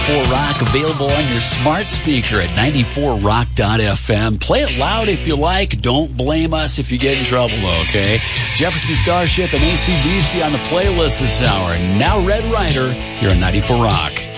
94 Rock, available on your smart speaker at 94rock.fm. Play it loud if you like. Don't blame us if you get in trouble, though, okay? Jefferson Starship and AC/DC on the playlist this hour. Now Red Rider here on 94 Rock.